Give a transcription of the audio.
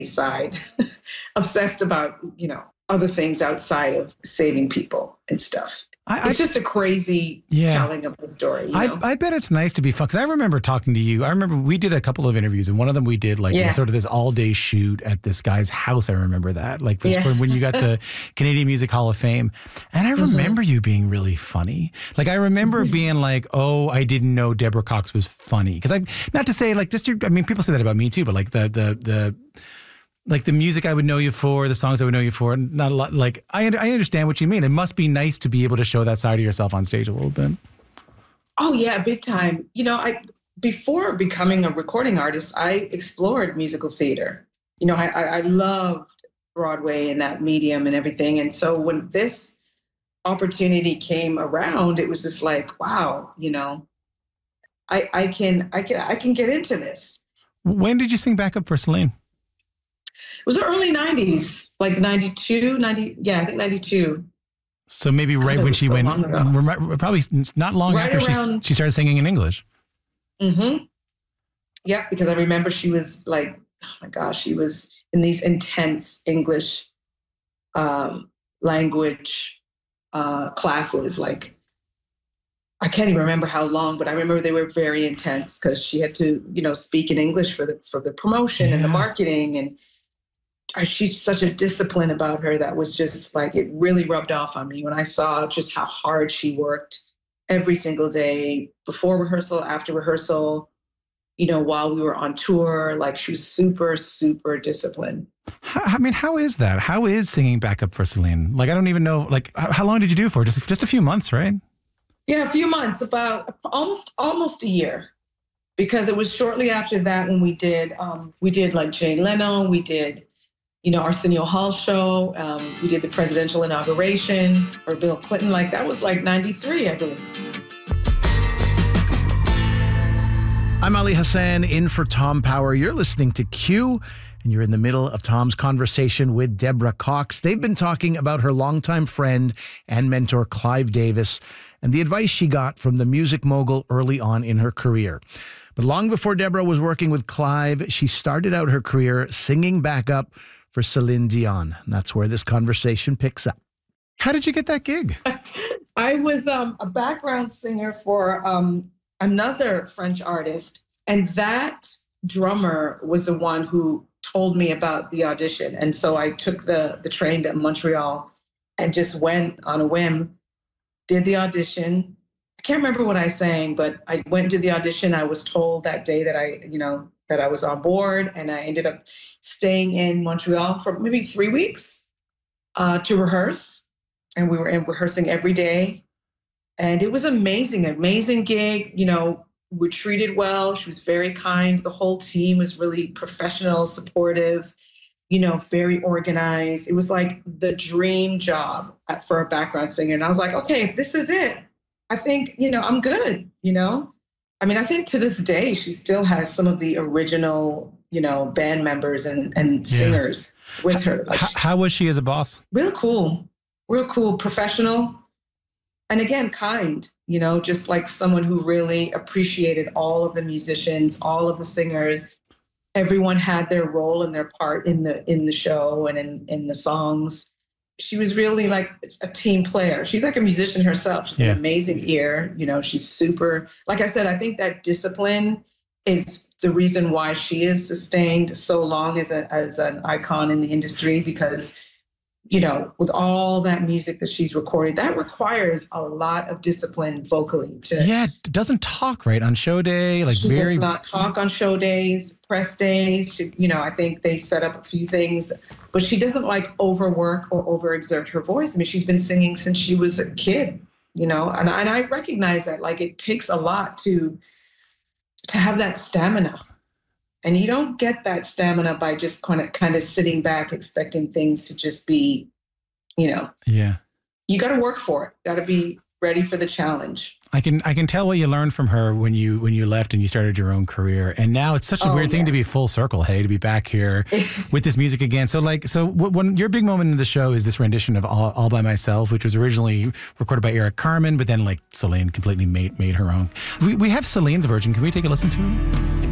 side, obsessed about, other things outside of saving people and stuff. It's just a crazy telling of the story. I bet it's nice to be fun. Because I remember talking to you. I remember we did a couple of interviews, and one of them we did sort of this all-day shoot at this guy's house. I remember that. For when you got the Canadian Music Hall of Fame. And I remember you being really funny. I remember being like, oh, I didn't know Deborah Cox was funny. Because not to say people say that about me too, but the music I would know you for, the songs I would know you for, not a lot. I understand what you mean. It must be nice to be able to show that side of yourself on stage a little bit. Oh yeah, big time. Before becoming a recording artist, I explored musical theater. I loved Broadway and that medium and everything. And so when this opportunity came around, it was just like, wow, I can get into this. When did you sing backup for Celine? It was the early 90s, like 92, 90. Yeah, I think 92. So maybe right when she went, probably not long after she started singing in English. Mm-hmm. Yeah, because I remember she was like, oh my gosh, she was in these intense English language classes. I can't even remember how long, but I remember they were very intense because she had to, speak in English for the promotion and the marketing. And she's such a discipline about her that was just it really rubbed off on me when I saw just how hard she worked every single day, before rehearsal, after rehearsal, while we were on tour. She was super, super disciplined. How is that? How is singing backup for Celine? I don't even know, how long did you do it for? Just a few months, right? Yeah, a few months, about almost a year. Because it was shortly after that when we did Jay Leno, we did Arsenio Hall show. We did the presidential inauguration for Bill Clinton. That was 93, I believe. I'm Ali Hassan in for Tom Power. You're listening to Q, and you're in the middle of Tom's conversation with Deborah Cox. They've been talking about her longtime friend and mentor, Clive Davis, and the advice she got from the music mogul early on in her career. But long before Deborah was working with Clive, she started out her career singing backup for Celine Dion. And that's where this conversation picks up. How did you get that gig? I was a background singer for another French artist. And that drummer was the one who told me about the audition. And so I took the train to Montreal and just went on a whim, did the audition. I can't remember what I sang, but I went to the audition. I was told that day that I was on board, and I ended up staying in Montreal for maybe 3 weeks to rehearse. And we were rehearsing every day. And it was amazing gig. We were treated well. She was very kind. The whole team was really professional, supportive, very organized. It was like the dream job for a background singer. And I was like, okay, if this is it, I think, I'm good, I think to this day, she still has some of the original, band members and singers with her. How was she as a boss? Real cool, professional. And again, kind, just like someone who really appreciated all of the musicians, all of the singers. Everyone had their role and their part in the show and in the songs. She was really like a team player. She's like a musician herself. She's an amazing ear. She's super, like I said, I think that discipline is the reason why she is sustained so long as an icon in the industry, because, with all that music that she's recorded, that requires a lot of discipline vocally. Doesn't talk right on show day. She does not talk on show days, press days. I think they set up a few things, but she doesn't overwork or overexert her voice. She's been singing since she was a kid, and I recognize that it takes a lot to have that stamina. And you don't get that stamina by just kind of sitting back expecting things to just be, Yeah. You got to work for it. Got to be ready for the challenge. I can tell what you learned from her when you left and you started your own career. And now it's such a weird thing to be full circle, to be back here with this music again. So when your big moment in the show is this rendition of All By Myself, which was originally recorded by Eric Carmen, but then Celine completely made her own. We have Celine's version. Can we take a listen to it?